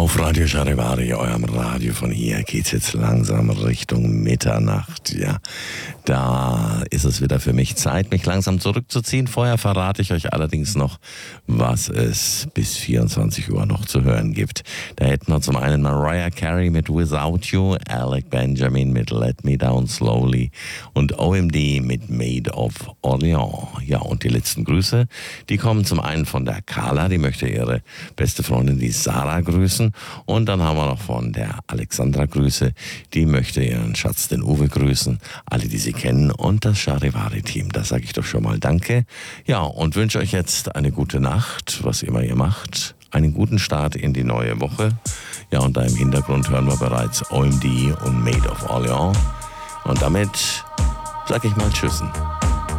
Auf Radio Charivari, eurem Radio. Von hier geht's jetzt langsam Richtung Mitternacht. Ja, da ist es wieder für mich Zeit, mich langsam zurückzuziehen. Vorher verrate ich euch allerdings noch, was es bis 24 Uhr noch zu hören gibt. Da hätten wir zum einen Mariah Carey mit Without You, Alec Benjamin mit Let Me Down Slowly und OMD mit Made of Orleans. Ja, und die letzten Grüße, die kommen zum einen von der Carla, die möchte ihre beste Freundin, die Sarah, grüßen. Und dann haben wir noch von der Alexandra Grüße, die möchte ihren Schatz, den Uwe, grüßen. Alle, die sie kennen und das Charivari-Team. Da sage ich doch schon mal Danke. Ja, und wünsche euch jetzt eine gute Nacht, was immer ihr macht. Einen guten Start in die neue Woche. Ja, und da im Hintergrund hören wir bereits OMD und Made of Orleans. Und damit sage ich mal Tschüssen.